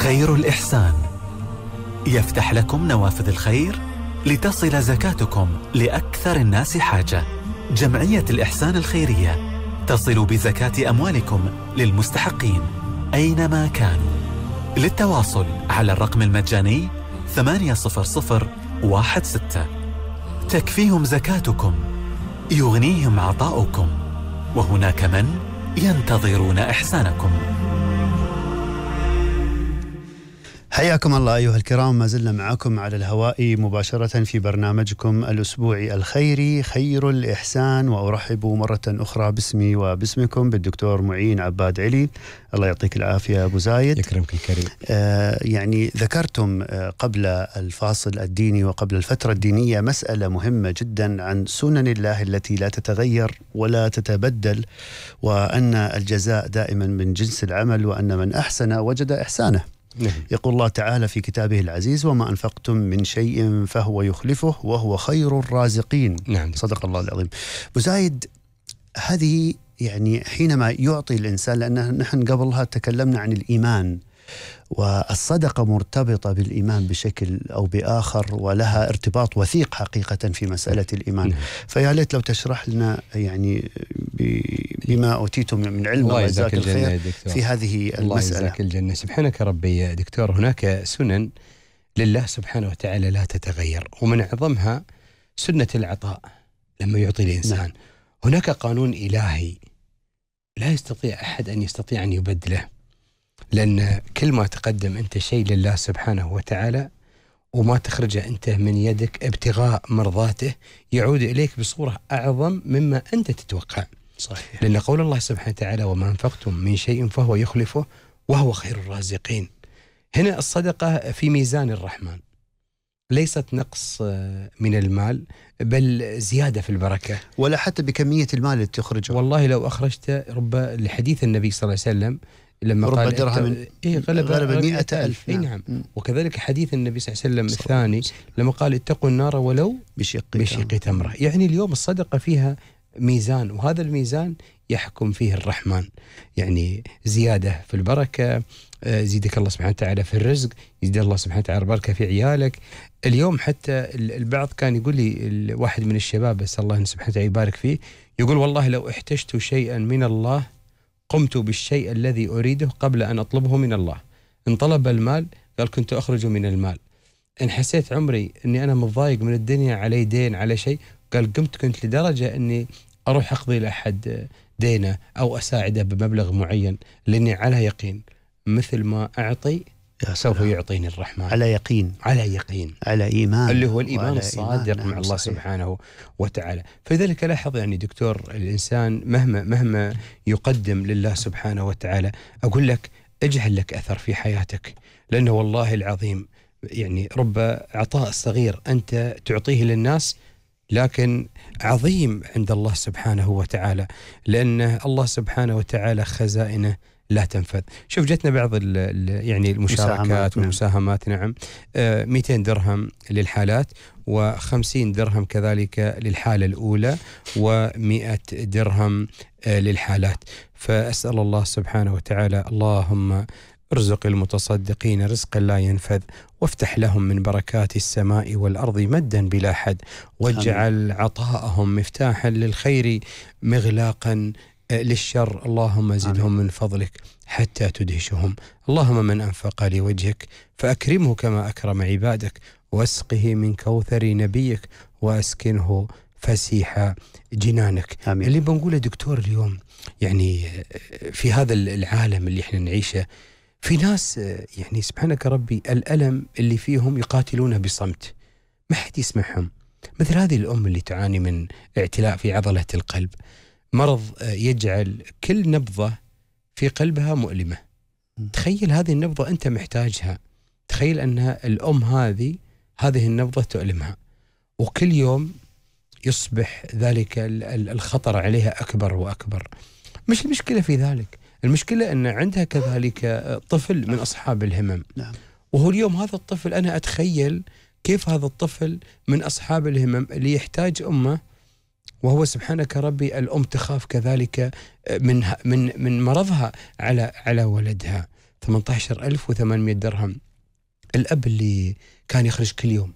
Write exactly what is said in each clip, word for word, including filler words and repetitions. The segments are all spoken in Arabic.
خير الإحسان يفتح لكم نوافذ الخير لتصل زكاتكم لأكثر الناس حاجة. جمعية الإحسان الخيرية تصل بزكاة أموالكم للمستحقين أينما كانوا. للتواصل على الرقم المجاني ثمانية صفر صفر واحد ستة. تكفيهم زكاتكم، يغنيهم عطاؤكم، وهناك من ينتظرون إحسانكم. حياكم الله أيها الكرام، ما زلنا معكم على الهواء مباشرة في برنامجكم الأسبوعي الخيري خير الإحسان، وأرحب مرة أخرى باسمي وباسمكم بالدكتور معين عباد علي. الله يعطيك العافية أبو زايد. يكرمك الكريم. آه يعني ذكرتم آه قبل الفاصل الديني وقبل الفترة الدينية مسألة مهمة جدا عن سنن الله التي لا تتغير ولا تتبدل، وأن الجزاء دائما من جنس العمل، وأن من أحسن وجد إحسانه. نعم. يقول الله تعالى في كتابه العزيز: وما أنفقتم من شيء فهو يخلفه وهو خير الرازقين. نعم. صدق الله العظيم. أبو زايد، هذه يعني حينما يعطي الإنسان، لأن نحن قبلها تكلمنا عن الإيمان، والصدقة مرتبطة بالإيمان بشكل أو بآخر، ولها ارتباط وثيق حقيقة في مسألة الإيمان. نعم. فيا ليت لو تشرح لنا يعني بما أوتيتم من علم وجزاك الخير في هذه المسألة. الله يجزاك الجنة. سبحانك ربي يا دكتور، هناك سنن لله سبحانه وتعالى لا تتغير، ومن أعظمها سنة العطاء لما يعطي الإنسان. نعم. هناك قانون إلهي لا يستطيع أحد أن يستطيع أن يبدله، لأن كل ما تقدم أنت شيء لله سبحانه وتعالى وما تخرجه أنت من يدك ابتغاء مرضاته يعود إليك بصورة أعظم مما أنت تتوقع. صحيح. لأن قول الله سبحانه وتعالى: وما أنفقتم من شيء فهو يخلفه وهو خير الرازقين. هنا الصدقة في ميزان الرحمن، ليست نقص من المال بل زيادة في البركة، ولا حتى بكمية المال اللي تخرجه. والله لو أخرجت رب لحديث النبي صلى الله عليه وسلم لما رب قال درهم إيه غلب, غلب مئة ألف. نعم. نعم. وكذلك حديث النبي صلى الله عليه وسلم الثاني لما قال: اتقوا النار ولو بشق بشق تمرة. يعني اليوم الصدقة فيها ميزان، وهذا الميزان يحكم فيه الرحمن، يعني زيادة في البركة، زيدك الله سبحانه وتعالى في الرزق، يزيد الله سبحانه وتعالى البركة في عيالك. اليوم حتى البعض كان يقول لي، واحد من الشباب بس الله سبحانه وتعالى يبارك فيه، يقول: والله لو احتجت شيئا من الله قمت بالشيء الذي أريده قبل أن أطلبه من الله. إن طلب المال قال كنت أخرج من المال. إن حسيت عمري أني أنا متضايق من الدنيا، علي دين على شيء، قال قمت كنت لدرجة أني أروح أقضي لأحد دينه أو أساعده بمبلغ معين، لأني على يقين مثل ما أعطي سوف يعطيني الرحمن. على يقين، على يقين، على إيمان، اللي هو الإيمان الصادق إيمان. مع الله صحيح. سبحانه وتعالى. فلذلك لاحظ يعني دكتور، الإنسان مهما مهما يقدم لله سبحانه وتعالى، أقول لك اجعل لك أثر في حياتك، لأنه والله العظيم يعني رب عطاء صغير أنت تعطيه للناس لكن عظيم عند الله سبحانه وتعالى، لأن الله سبحانه وتعالى خزائنه لا تنفذ. شوف جتنا بعض ال ال يعني المشاركات والمساهمات. نعم. آه مئتين درهم للحالات، وخمسين درهم كذلك للحالة الأولى، ومئة درهم آه للحالات. فأسأل الله سبحانه وتعالى: اللهم ارزق المتصدقين رزقا لا ينفذ، وافتح لهم من بركات السماء والأرض مدا بلا حد، واجعل عطاءهم مفتاحا للخير مغلاقا للشر. اللهم زدهم من فضلك حتى تدهشهم. اللهم من أنفق لوجهك فأكرمه كما أكرم عبادك، واسقه من كوثر نبيك، وأسكنه فسيح جنانك. آمين. اللي بنقوله دكتور اليوم يعني في هذا العالم اللي احنا نعيشه، في ناس يعني سبحانك ربي الألم اللي فيهم يقاتلونه بصمت، ما حد يسمعهم. مثل هذه الأم اللي تعاني من اعتلاء في عضلة القلب، مرض يجعل كل نبضة في قلبها مؤلمة. تخيل هذه النبضة أنت محتاجها، تخيل أنها الأم هذه هذه النبضة تؤلمها، وكل يوم يصبح ذلك الخطر عليها أكبر وأكبر. مش المشكلة في ذلك، المشكلة أن عندها كذلك طفل من أصحاب الهمم. نعم. وهو اليوم هذا الطفل أنا أتخيل كيف هذا الطفل من أصحاب الهمم اللي يحتاج أمه، وهو سبحانك ربي الأم تخاف كذلك من من من مرضها على على ولدها. ثمانية عشر ألف وثمانمائة درهم. الأب اللي كان يخرج كل يوم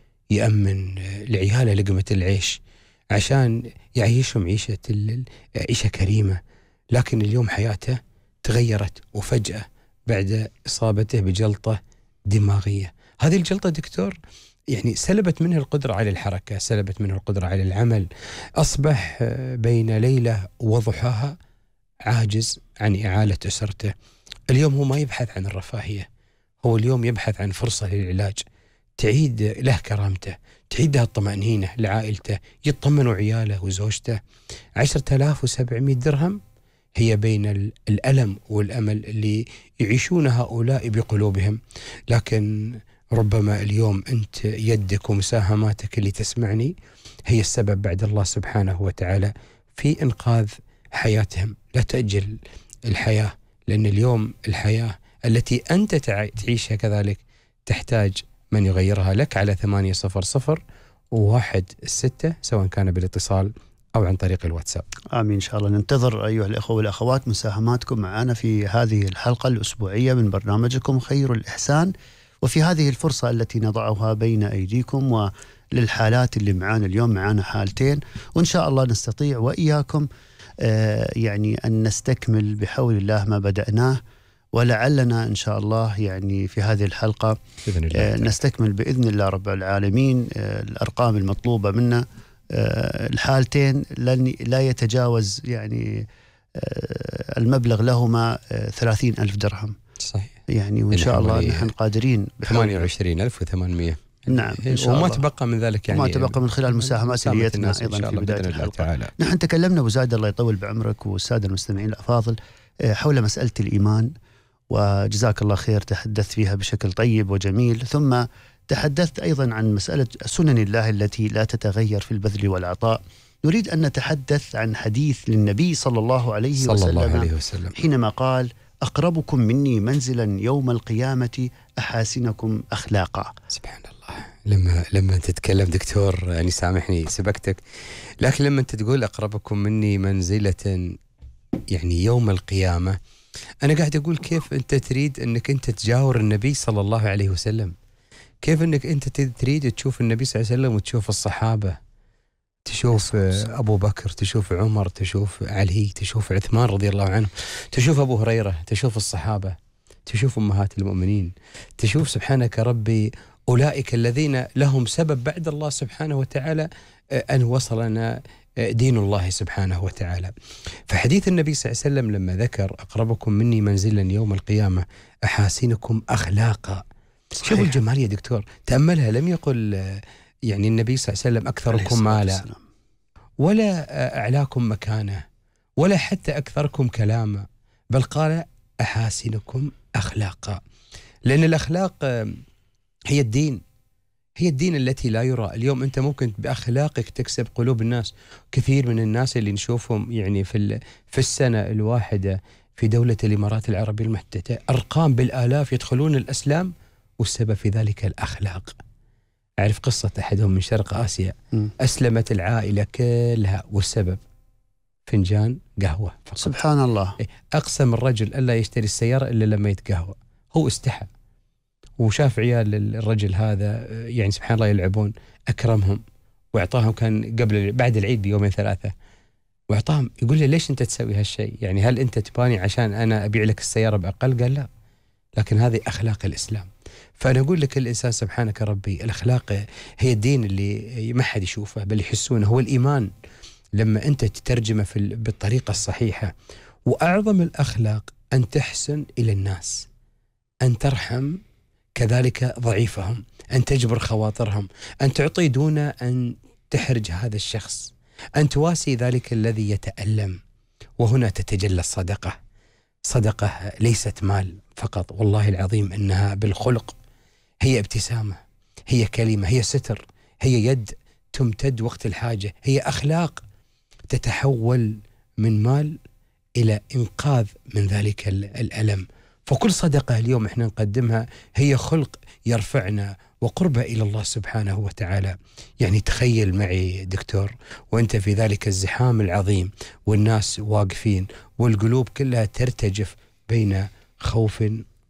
يأمن لعياله لقمة العيش عشان يعيشهم عيشة عيشة كريمة، لكن اليوم حياته تغيرت وفجأة بعد إصابته بجلطة دماغية. هذه الجلطة دكتور يعني سلبت منه القدرة على الحركة، سلبت منه القدرة على العمل، أصبح بين ليلة وضحاها عاجز عن إعالة أسرته. اليوم هو ما يبحث عن الرفاهية، هو اليوم يبحث عن فرصة للعلاج تعيد له كرامته، تعيد له الطمأنينة لعائلته، يطمنوا عياله وزوجته. عشرة آلاف وسبعمائة درهم هي بين الألم والأمل اللي يعيشون هؤلاء بقلوبهم. لكن ربما اليوم أنت يدك ومساهماتك اللي تسمعني هي السبب بعد الله سبحانه وتعالى في إنقاذ حياتهم. لا تأجل الحياة، لأن اليوم الحياة التي أنت تعيشها كذلك تحتاج من يغيرها لك على ثمانية صفر صفر وواحد ستة، سواء كان بالاتصال أو عن طريق الواتساب. آمين إن شاء الله. ننتظر أيها الأخوة والأخوات مساهماتكم معنا في هذه الحلقة الأسبوعية من برنامجكم خير الإحسان، وفي هذه الفرصة التي نضعها بين أيديكم. وللحالات اللي معانا اليوم معانا حالتين، وإن شاء الله نستطيع وإياكم آه يعني أن نستكمل بحول الله ما بدأناه، ولعلنا إن شاء الله يعني في هذه الحلقة آه نستكمل بإذن الله رب العالمين آه الأرقام المطلوبة منا. آه الحالتين لن لا يتجاوز يعني آه المبلغ لهما آه ثلاثين ألف درهم. صحيح. يعني وإن شاء الله نحن قادرين ثمانية وعشرين ألف وثمانمائة. نعم إن شاء وما الله. تبقى من ذلك يعني وما تبقى من خلال مساهمات نيتنا أيضا في بداية الحلقة. نحن تكلمنا وزاد الله يطول بعمرك والسادة المستمعين الأفاضل حول مسألة الإيمان، وجزاك الله خير تحدثت فيها بشكل طيب وجميل. ثم تحدثت أيضا عن مسألة سنن الله التي لا تتغير في البذل والعطاء. نريد أن نتحدث عن حديث للنبي صلى الله عليه صلى وسلم, الله عليه وسلم حينما قال: أقربكم مني منزلا يوم القيامة أحاسنكم أخلاقا. سبحان الله. لما لما تتكلم دكتور يعني سامحني سبقتك، لكن لما انت تقول أقربكم مني منزلة يعني يوم القيامة، أنا قاعد أقول كيف أنت تريد أنك أنت تجاور النبي صلى الله عليه وسلم، كيف أنك أنت تريد تشوف النبي صلى الله عليه وسلم وتشوف الصحابة، تشوف أبو بكر، تشوف عمر، تشوف علي، تشوف عثمان رضي الله عنه، تشوف أبو هريرة، تشوف الصحابة، تشوف أمهات المؤمنين، تشوف سبحانك ربي أولئك الذين لهم سبب بعد الله سبحانه وتعالى أن وصلنا دين الله سبحانه وتعالى. فحديث النبي صلى الله عليه وسلم لما ذكر أقربكم مني منزلا يوم القيامة أحاسنكم أخلاقا. شوف الجمال يا دكتور، تأملها. لم يقل يعني النبي صلى الله عليه وسلم أكثركم مالا ولا أعلاكم مكانة ولا حتى أكثركم كلاما، بل قال أحاسنكم أخلاقا، لأن الأخلاق هي الدين، هي الدين التي لا يرى. اليوم أنت ممكن بأخلاقك تكسب قلوب الناس. كثير من الناس اللي نشوفهم يعني في في السنة الواحدة في دولة الإمارات العربية المتحدة أرقام بالآلاف يدخلون الإسلام، والسبب في ذلك الأخلاق. أعرف قصة أحدهم من شرق آسيا، م. أسلمت العائلة كلها والسبب فنجان قهوة فقط. سبحان الله. أقسم الرجل ألا يشتري السيارة إلا لما يتقهوى، هو استحى وشاف عيال الرجل هذا يعني سبحان الله يلعبون، أكرمهم وإعطاهم، كان قبل بعد العيد بيومين ثلاثة، وإعطاهم. يقول لي ليش أنت تسوي هالشيء؟ يعني هل أنت تباني عشان أنا أبيع لك السيارة بأقل؟ قال لا، لكن هذه أخلاق الإسلام. فأنا أقول لك الإنسان سبحانك ربي الأخلاق هي الدين اللي ما حد يشوفه بل يحسونه، هو الإيمان لما أنت تترجمه في بالطريقة الصحيحة. وأعظم الأخلاق أن تحسن إلى الناس، أن ترحم كذلك ضعيفهم، أن تجبر خواطرهم، أن تعطي دون أن تحرج هذا الشخص، أن تواسي ذلك الذي يتألم. وهنا تتجلى الصدقة. صدقة ليست مال فقط، والله العظيم إنها بالخلق، هي ابتسامة، هي كلمة، هي ستر، هي يد تمتد وقت الحاجة، هي أخلاق تتحول من مال إلى إنقاذ من ذلك الألم. فكل صدقة اليوم احنا نقدمها هي خلق يرفعنا وقربة إلى الله سبحانه وتعالى. يعني تخيل معي دكتور وانت في ذلك الزحام العظيم والناس واقفين والقلوب كلها ترتجف بين خوف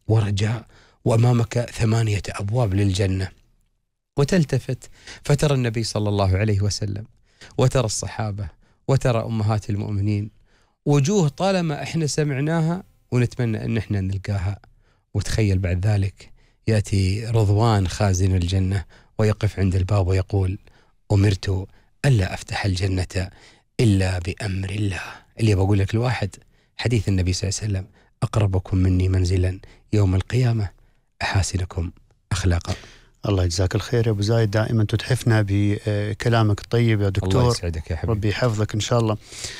ورجاء، وأمامك ثمانية أبواب للجنة. وتلتفت فترى النبي صلى الله عليه وسلم، وترى الصحابة، وترى أمهات المؤمنين، وجوه طالما إحنا سمعناها ونتمنى أن إحنا نلقاها. وتخيل بعد ذلك يأتي رضوان خازن الجنة ويقف عند الباب ويقول: أمرت ألا أفتح الجنة إلا بأمر الله. اللي بقول لك الواحد حديث النبي صلى الله عليه وسلم: أقربكم مني منزلا يوم القيامة أحاسنكم أخلاقا. الله يجزاك الخير يا أبو زايد، دائما تتحفنا بكلامك الطيب يا دكتور. الله يسعدك يا حبيبي. ربي يحفظك إن شاء الله.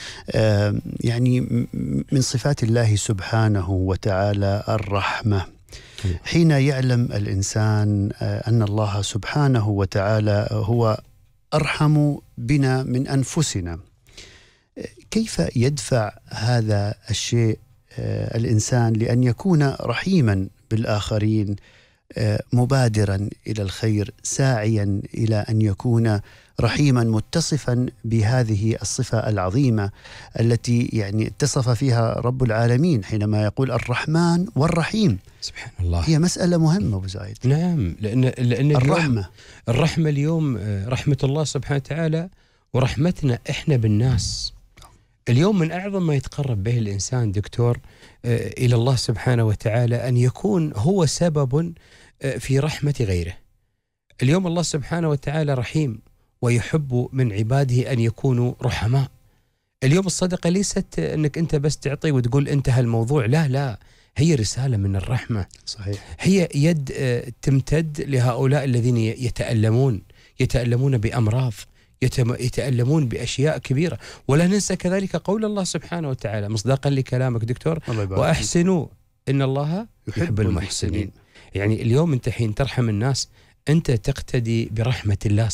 يعني من صفات الله سبحانه وتعالى الرحمة. حين يعلم الإنسان أن الله سبحانه وتعالى هو أرحم بنا من أنفسنا، كيف يدفع هذا الشيء الإنسان لأن يكون رحيما بالآخرين، مبادرا إلى الخير، ساعيا إلى أن يكون رحيما، متصفا بهذه الصفة العظيمة التي يعني اتصف فيها رب العالمين حينما يقول الرحمن والرحيم؟ سبحان الله. هي مسألة مهمة أبو زايد. نعم، لأن, لأن الرحمة الرحمة اليوم رحمة الله سبحانه وتعالى ورحمتنا إحنا بالناس. اليوم من أعظم ما يتقرب به الإنسان دكتور إلى الله سبحانه وتعالى أن يكون هو سبب في رحمة غيره. اليوم الله سبحانه وتعالى رحيم ويحب من عباده أن يكونوا رحماء. اليوم الصدقة ليست أنك أنت بس تعطي وتقول انتهى الموضوع، لا لا، هي رسالة من الرحمة. صحيح. هي يد تمتد لهؤلاء الذين يتألمون يتألمون بأمراض، يتألمون بأشياء كبيرة. ولا ننسى كذلك قول الله سبحانه وتعالى مصداقا لكلامك دكتور: وأحسنوا إن الله يحب المحسنين. يعني اليوم أنت حين ترحم الناس أنت تقتدي برحمة الله